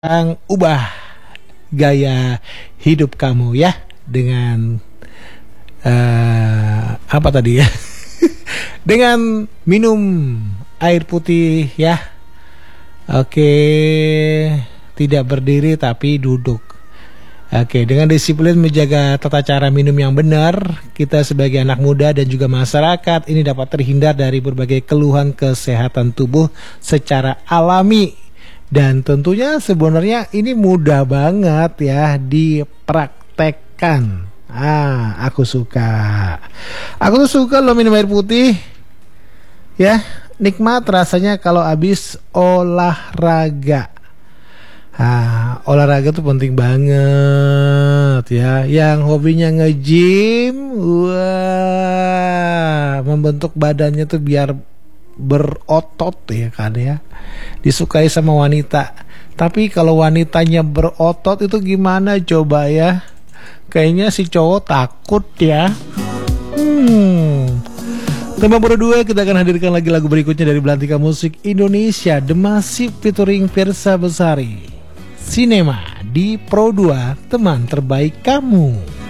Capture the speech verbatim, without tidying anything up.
Sekarang ubah gaya hidup kamu ya dengan uh, apa tadi ya? Dengan minum air putih ya. Oke, tidak berdiri tapi duduk. Oke, dengan disiplin menjaga tata cara minum yang benar, kita sebagai anak muda dan juga masyarakat ini dapat terhindar dari berbagai keluhan kesehatan tubuh secara alami. Dan tentunya sebenarnya ini mudah banget ya dipraktekkan. Ah, aku suka. Aku tuh suka loh minum air putih. Ya, nikmat rasanya kalau habis olahraga. Ah, olahraga tuh penting banget ya. Yang hobinya nge-gym, wah, membentuk badannya tuh biar berotot ya kan ya, disukai sama wanita. Tapi kalau wanitanya berotot itu gimana coba ya? Kayaknya si cowok takut ya. Hmm. Tema berdua kita akan hadirkan lagi lagu berikutnya dari Belantika Musik Indonesia, The Massive featuring Versa Besari. Cinema di Pro dua, teman terbaik kamu.